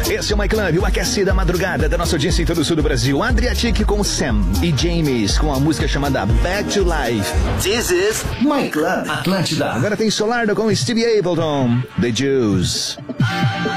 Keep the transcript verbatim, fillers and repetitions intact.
Esse é o My Club, o aquecido da madrugada da nossa audiência em todo o sul do Brasil. Adriatic com Sam e James com a música chamada Back to Life. This is My Club Atlântida. Agora tem Solardo com Stevie Appleton, The Jews.